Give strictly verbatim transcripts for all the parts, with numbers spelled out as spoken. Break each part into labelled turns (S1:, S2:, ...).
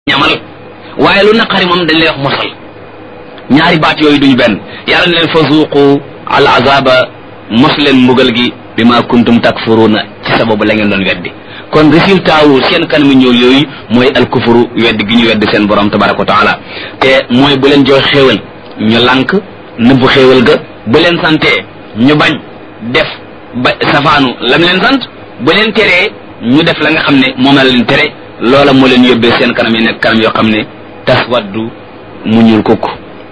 S1: ñamal waaye lu naqari moom dañ lay wax mosal ñaari baat yooyu duñu benn yàlla ne leen fa zuuqu al azaba mos leen mbugal gi bi ma kuntum takfuruna ci sababu la ngeen doon weddi kon résultat wu seen kanam ñëw yooyu mooy al kufru weddi gi ñu weddi seen borom tabaraka wa taala te mooy bu leen jox xéewal ñu lànk nëbb xéewal ga bu leen santee ñu bañ def ba safaanu lam leen sant bu leen teree ñu def la nga xam ne moom la leen tere loola moo leen yóbbee seen kanam yi nekk kanam yoo xam ne taswaddu mu ñuul kukk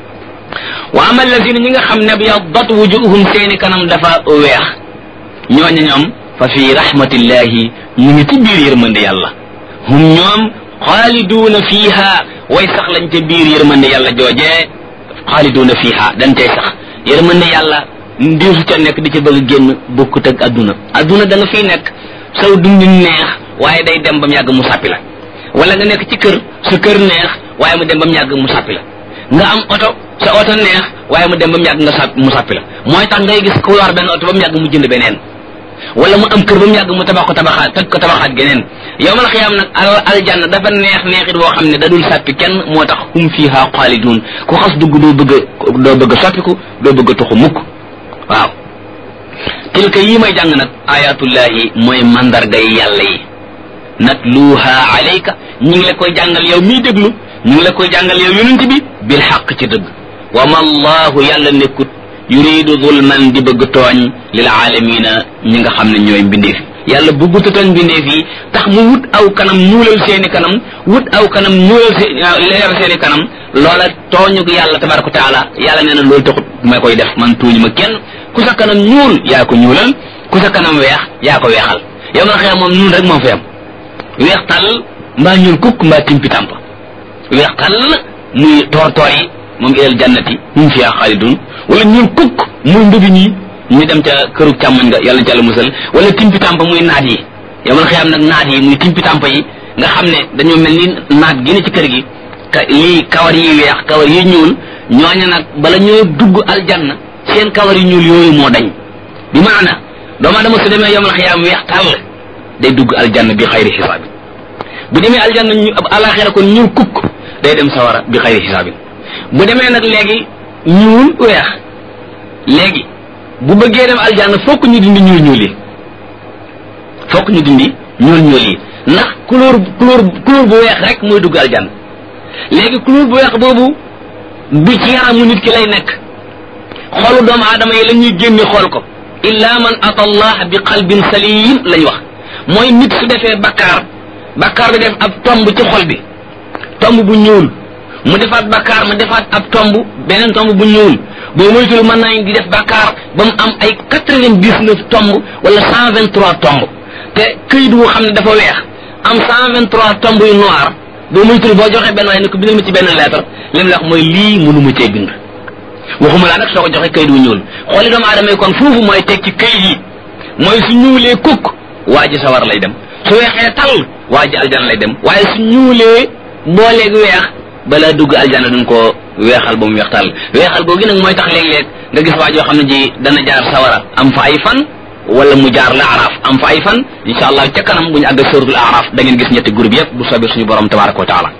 S1: wa ama allazina ñi nga xam ne byaddat wujuhum seeni kanam dafa weex ñooñu ñoom fa fi rahmatillahi ñu ngi ci biir yërmande yàlla hum ñoom xaaliduuna fiiha way sax lañ ca biir yërmande yàlla joojee xaaliduuna fiiha dañ tey sax yërmande yàlla ndiisu ca nekk di ca bëgg génn bokkut ak adduna adduna da nga fiy nekk saw dundin neex waaye day dem ba mu yàgg mu sàppi la wala nga nekk ci kër sa kër neex waaye mu dem ba mu yàgg mu sàppi la nga am oto sa oto neex waaye mu dem ba mu yàgg nga sàpp mu sàppi la mooy tax ngay gis ku yor benn oto ba mu yàgg mu jënd beneen wala mu am kër ba mu yàgg mu tabax ko tabaxaat toj ko tabaxaat geneen yow mal xiyaam nag al aljanna dafa neex neexit boo xam ne da dul sàppi kenn moo tax hum fiha xaalidun ku xas dugg doo bëgg a doo bëgg a soppiku doo bëgg a tuxu mukk waaw tilka yii may jàng nag ayatullahi mooy mandargay yàlla yi natluha alayka ñu ngi la koy jàngal yow miy déglu ñu ngi la koy jàngal yow yonent bi bil xaq ci dëgg wa ma allahu yàlla nekkut yuridu zulman di bëgg tooñ lil aalamina ñi nga xam ne ñooy mbindeef yi yàlla bëgguta tooñ mbindeef yi tax mu wut aw kanam ñuulal seeni kanam wut aw kanam ñuulal se leeral seeni kanam loola tooñu yàlla tabaraka wa taala yàlla nee na loolu taxut ma koy def man tuuñu ma kenn ku sa kanam ñuul yaa ko ñuulal ku sa kanam weex yaa ko weexal yow ma xëy moom ñuul rek moo fi am weex tàll mbaa ñuul kukk mbaa timpi tàmp weex tàll muy toor toor yi moom ilal jannati hum fiha xaalidun wala ñuul kukk muy ndubi ñi ñu dem ca këru càmmoñ nga yàlla ca la musal wala timpi tàmp muy naat yi yow ma xëy nag naat yi muy timpi tàmp yi nga xam ne dañoo mel ni naat gi ne ci kër gi ka lii kawar yi weex kawar yi ñuul ñooña nag bala ñoo dugg aljanna seen kawar yi ñuul yooyu moo dañ bi maana doomu adama su demee yomal xiyaam weex tàll day dugg aljanna bi xayri xisaabin bu demee aljanna ñu ab alaxira kon ñuul kukk day dem sawara bi xayri xisaabin bu demee nag léegi ñuul weex léegi bu bëggee dem aljanna fokk ñu dindi ñuul ñuul yi fokk ñu dindi ñuul ñuul yi ndax couleur couleur couleur bu weex rek mooy dugg aljanna léegi couleur bu weex boobu du ci yaramu nit ki lay nekk xolu doomu aadama yi la ñuy génne xool ko illa man ata allah bi qalbin salim lañ wax mooy nit su defee bakkaar bakkaar bi def ab tomb ci xol bi tomb bu ñuul mu defaat bakkaar mu defaat ab tomb beneen tomb bu ñuul boo moytul mën naa di def bakkaar ba mu am ay quatre-vingt-dix-neuf tomb wala cent vingt-trois tomb te këyit wu xam ne dafa weex am cent vingt-trois tomb yu noir boo moytul boo joxee benn waaye ne ko bindal ma ci benn lettre li mu la wax mooy lii mënu ma cee bind waxuma laa nag soo ko joxee kayit wu ñuul xooli doomu aadama yi kon foofu mooy teg ci kayit yi mooy su ñuulee kukk waa ji sawar lay dem su weexee tal waa ji aljana lay dem waaye su ñuulee booleeg weex balaa dugg aljana duñ ko weexal ba mu weex tal weexal googu nag mooy tax léeg-léeg nga gis waa joo xam ne ji dana jaar sawara am fa ay fan wala mu jaar la araaf am fa ay fan insha allah ca kanam bu ñu àgg suratul araaf da ngeen gis ñetti groupe yëpp bu soobee suñu borom tabaraka wa taala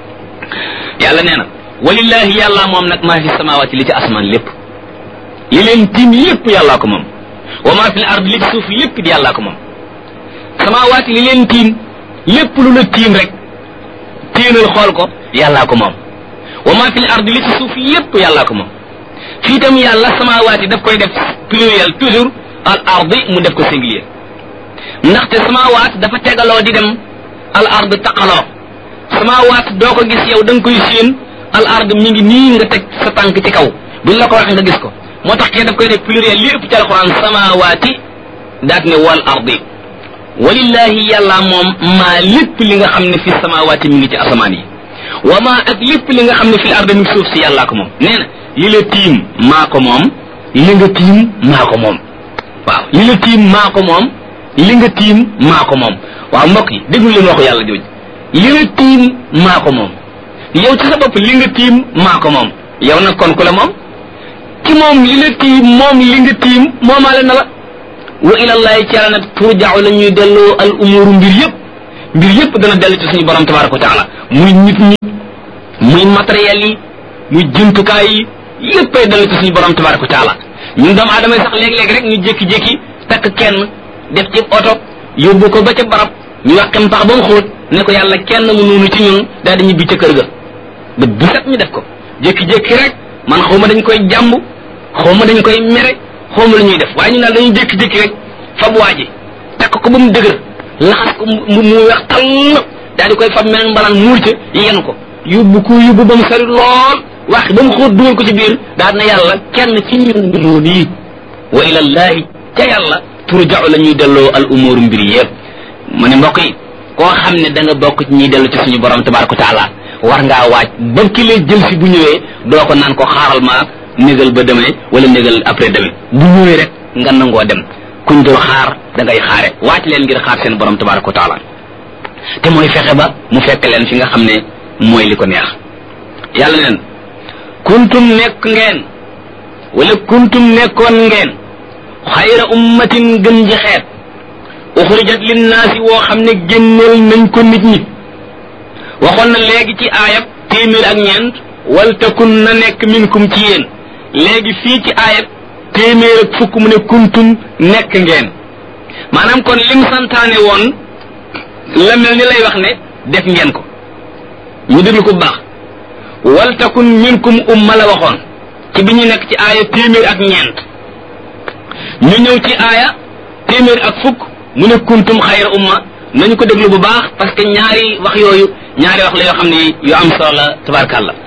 S1: yàlla nee na walillahi yàlla moom nag maa fi samawati li ci asmaan lépp li leen tiim lépp yàllaa ko moom wa maa fi l ard li ci suuf lépp di yàllaa ko moom samawati li leen tiim lépp lu la tiim rek téenal xool ko yàllaa ko moom wa maa fi l ard li ci suuf lépp yàllaa ko moom fii tam yàlla samawati daf koy def pluriel toujours al ardi mu def ko singulier ndaxte samawaat dafa tegaloo di dem al ard taqaloo samawaat doo ko gis yow da nga koy séen al ard mi ngi nii nga teg sa tànk ci kaw buñ la ko waxee nga gis ko moo tax kee daf koy def pluriel li ëpp ci alquran samawaati daat ne wal ardi walillahi yàlla moom maa lépp li nga xam ne fi samawaati mi ngi ci asamaan yi wa maa ak lépp li nga xam ne fi ardi mi ngi suuf si yàllaa ko moom nee na li la tiim maa ko moom li nga tiim maa ko moom waaw li la tiim maa ko moom li nga tiim maa ko moom waaw mbokk yi déglu leen waxu yàlla jooju li la tiim maa ko moom yow ci sa bopp li nga tiim maa ko moom yow nag kon ku la moom ci moom li la tiim moom li nga tiim moomaale na la wa ilallahi ci yàlla nag turja'u la ñuy delloo al umuru mbir yëpp mbir yëpp dana dellu ci suñu borom tabaraka wa taala muy nit ñi muy matériel yi muy jumtukaay yi yéppay dellu ci suñu borom tabaraka wa taala ñun doomu aadama yi sax léeg-léeg rek ñu jékki-jékki takk kenn def ci oto yóbbu ko ba ca barab ñu wàqem pax ba mu xóot ne ko yàlla kenn mu noonu ci ñun daal di ñibbi ca kër ga bët bu set ñu def ko jékki-jékki rek man xaw ma dañ koy jàmb xaw ma dañ koy mere xaw ma la ñuy def waaye ñu naan dañuy jékki-jékki rek fab waa ji takk ko ba mu dëgër laxas ko mu mu weex tall daal di koy fab meneen mbalaan muur ca yenu ko yóbbu ko yóbbu ba mu sori lool wax ba mu xóot dugal ko ci biir daal na yàlla kenn ci ñun noonu yi wa ilallahi ca yàlla turja'u la ñuy delloo al umuru mbir yëpp mu ne mbokk yi koo xam ne da nga bokk ci ñuy dellu ci suñu borom tabaraka taala war ngaa waaj ba ki lay jël si bu ñëwee doo ko naan ko xaaral ma négal ba demee wala négal après demee bu ñëwee rek nga nangoo dem kuñ dul xaar da ngay xaare waaj leen ngir xaar seen borom tabaraka taala te mooy fexe ba mu fekk leen fi nga xam ne mooy li ko neex yàlla neen kuntum nekk ngeen wala kuntum nekkoon ngeen xayra ummatin gën ji xeet uxrijat linnaasi woo xam ne génneel nañ ko nit ñi waxoon na léegi ci aayab téeméer ak ñeent wal takun na nekk minkum ci yéen léegi fii ci aayab téeméer ak fukk mu ne kuntum nekk ngeen maanaam kon lim santaane woon la mel ni lay wax ne def ngeen ko ñu déglu ko bu baax wal takun minkum umma la waxoon ci bi ñu nekk ci aaya téeméer ak ñeent ñu ñëw ci aaya téeméer ak fukk mu ne kuntum xayra umma nañu ko déglu bu baax parce que ñaari wax yooyu ñaari wax la yoo xam ne yu am solo la tabarkàlla